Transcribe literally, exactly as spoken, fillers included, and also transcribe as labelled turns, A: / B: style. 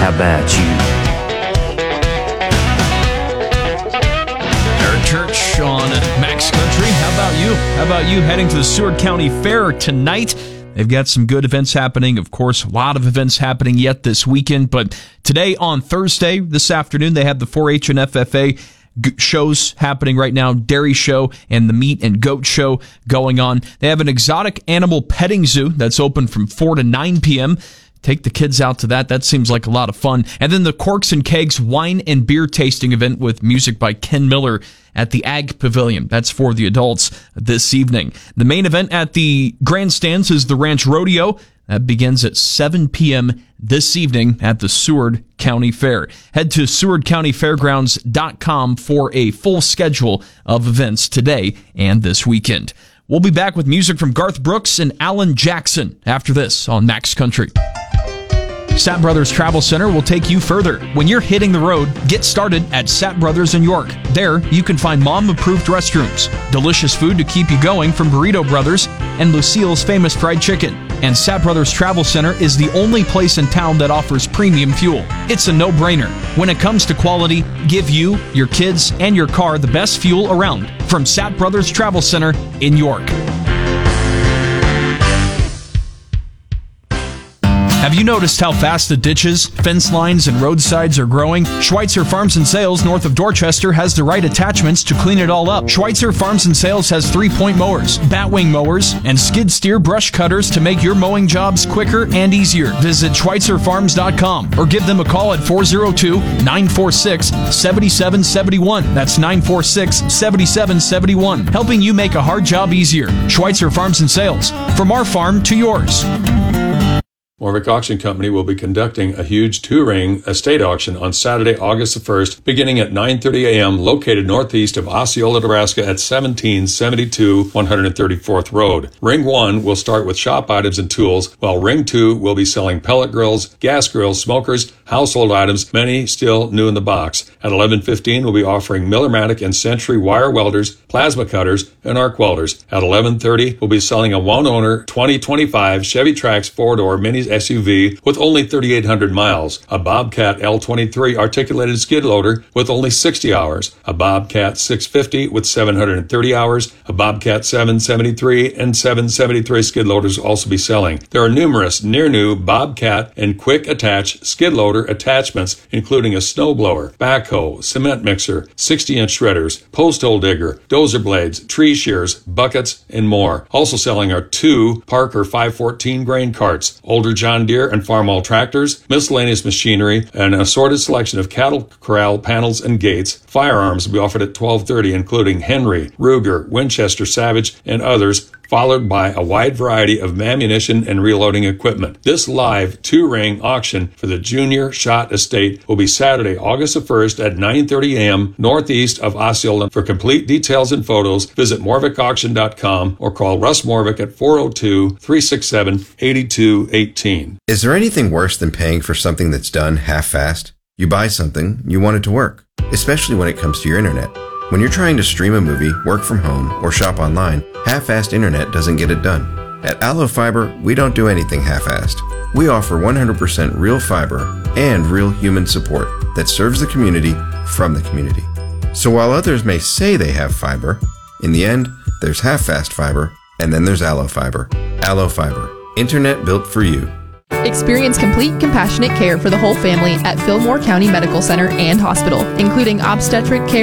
A: How about you?
B: Eric Church on Max Country. How about you? How about you heading to the Seward County Fair tonight? They've got some good events happening. Of course, a lot of events happening yet this weekend. But today on Thursday, this afternoon, they have the four H and F F A g- shows happening right now. Dairy show and the meat and goat show going on. They have an exotic animal petting zoo that's open from four to nine p.m. Take the kids out to that. That seems like a lot of fun. And then the Corks and Kegs wine and beer tasting event with music by Ken Miller at the Ag Pavilion. That's for the adults this evening. The main event at the grandstands is the Ranch Rodeo. That begins at seven p.m. this evening at the Seward County Fair. Head to seward county fairgrounds dot com for a full schedule of events today and this weekend. We'll be back with music from Garth Brooks and Alan Jackson after this on Max Country. Satt Brothers Travel Center will take you further. When you're hitting the road, get started at Satt Brothers in York. There, you can find mom-approved restrooms, delicious food to keep you going from Burrito Brothers, and Lucille's famous fried chicken. And Satt Brothers Travel Center is the only place in town that offers premium fuel. It's a no-brainer. When it comes to quality, give you, your kids, and your car the best fuel around from Satt Brothers Travel Center in York. Have you noticed how fast the ditches, fence lines, and roadsides are growing? Schweitzer Farms and Sales north of Dorchester has the right attachments to clean it all up. Schweitzer Farms and Sales has three-point mowers, batwing mowers, and skid steer brush cutters to make your mowing jobs quicker and easier. Visit schweitzer farms dot com or give them a call at four oh two, nine four six, seven seven seven one. That's nine four six, seven seven seven one. Helping you make a hard job easier. Schweitzer Farms and Sales. From our farm to yours.
C: Morvick Auction Company will be conducting a huge two-ring estate auction on Saturday, August the first, beginning at nine thirty a.m., located northeast of Osceola, Nebraska at seventeen seventy-two one hundred thirty-fourth Road. Ring one will start with shop items and tools, while Ring two will be selling pellet grills, gas grills, smokers, household items, many still new in the box. At eleven fifteen, we'll be offering Miller-Matic and Century wire welders, plasma cutters, and arc welders. At eleven thirty, we'll be selling a one-owner twenty twenty-five Chevy Trax four-door mini S U V with only thirty-eight hundred miles, a Bobcat L twenty-three articulated skid loader with only sixty hours, a Bobcat six fifty with seven hundred thirty hours, a Bobcat seven seventy-three and seven seventy-three skid loaders will also be selling. There are numerous near-new Bobcat and quick attach skid loader attachments, including a snowblower, backhoe, cement mixer, sixty-inch shredders, post hole digger, dozer blades, tree shears, buckets, and more. Also selling are two Parker five fourteen grain carts, older John Deere and Farmall tractors, miscellaneous machinery, and an assorted selection of cattle corral panels and gates. Firearms will be offered at twelve thirty, including Henry, Ruger, Winchester, Savage, and others, followed by a wide variety of ammunition and reloading equipment. This live two-ring auction for the Junior Shot Estate will be Saturday, August the first at nine thirty a.m. northeast of Osceola. For complete details and photos, visit morvick auction dot com or call Russ Morvick at four oh two, three six seven, eight two one eight.
D: Is there anything worse than paying for something that's done half-assed? You buy something, you want it to work, especially when it comes to your internet. When you're trying to stream a movie, work from home, or shop online, half-assed internet doesn't get it done. At Allo Fiber, we don't do anything half-assed. We offer one hundred percent real fiber and real human support that serves the community from the community. So while others may say they have fiber, in the end, there's half-fast fiber, and then there's Allo Fiber. Allo Fiber. Internet built for you.
E: Experience complete, compassionate care for the whole family at Fillmore County Medical Center and Hospital, including obstetric care,